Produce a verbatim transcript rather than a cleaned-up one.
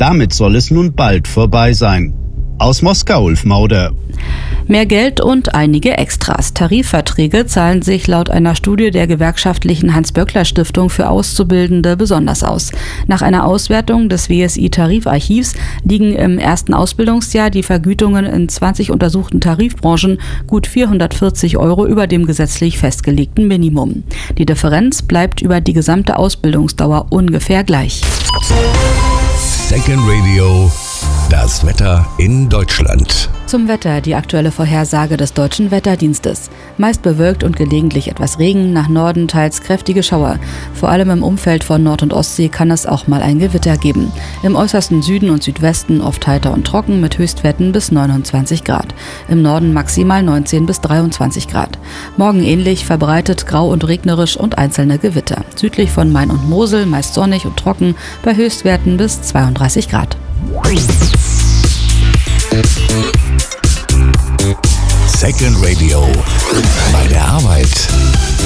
Damit soll es nun bald vorbei sein. Aus Moskau, Ulf Mauder. Mehr Geld und einige Extras. Tarifverträge zahlen sich laut einer Studie der gewerkschaftlichen Hans-Böckler-Stiftung für Auszubildende besonders aus. Nach einer Auswertung des W S I-Tarifarchivs liegen im ersten Ausbildungsjahr die Vergütungen in zwanzig untersuchten Tarifbranchen gut vierhundertvierzig Euro über dem gesetzlich festgelegten Minimum. Die Differenz bleibt über die gesamte Ausbildungsdauer ungefähr gleich. Second Radio, das Wetter in Deutschland. Zum Wetter die aktuelle Vorhersage des Deutschen Wetterdienstes. Meist bewölkt und gelegentlich etwas Regen, nach Norden teils kräftige Schauer. Vor allem im Umfeld von Nord- und Ostsee kann es auch mal ein Gewitter geben. Im äußersten Süden und Südwesten oft heiter und trocken mit Höchstwerten bis neunundzwanzig Grad. Im Norden maximal neunzehn bis dreiundzwanzig Grad. Morgen ähnlich, verbreitet grau und regnerisch und einzelne Gewitter. Südlich von Main und Mosel meist sonnig und trocken bei Höchstwerten bis zweiunddreißig Grad. Second Radio. Bei der Arbeit.